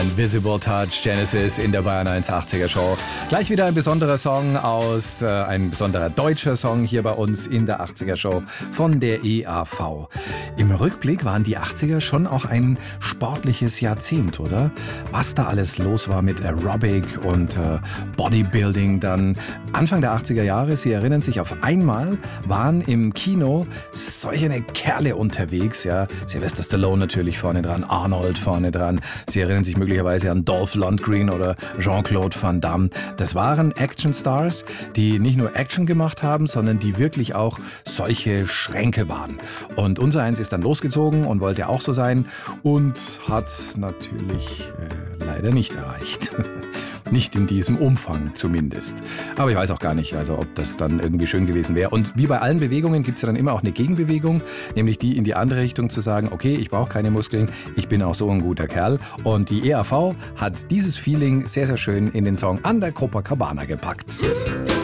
Invisible Touch, Genesis in der Bayern 180er Show. Gleich wieder ein besonderer Song ein besonderer deutscher Song hier bei uns in der 80er Show von der EAV. Im Rückblick waren die 80er schon auch ein sportliches Jahrzehnt, oder? Was da alles los war mit Aerobic und Bodybuilding dann Anfang der 80er Jahre. Sie erinnern sich, auf einmal waren im Kino solche Kerle unterwegs, ja. Sylvester Stallone natürlich vorne dran, Arnold vorne dran. Sie erinnern sich möglicherweise an Dolph Lundgren oder Jean-Claude Van Damme. Das waren Actionstars, die nicht nur Action gemacht haben, sondern die wirklich auch solche Schränke waren. Und unser Eins ist dann losgezogen und wollte auch so sein und hat es natürlich leider nicht erreicht. Nicht in diesem Umfang zumindest. Aber ich weiß auch gar nicht, also ob das dann irgendwie schön gewesen wäre. Und wie bei allen Bewegungen gibt es ja dann immer auch eine Gegenbewegung, nämlich die in die andere Richtung zu sagen, okay, ich brauche keine Muskeln, ich bin auch so ein guter Kerl. Und die EAV hat dieses Feeling sehr, sehr schön in den Song An der Copacabana gepackt.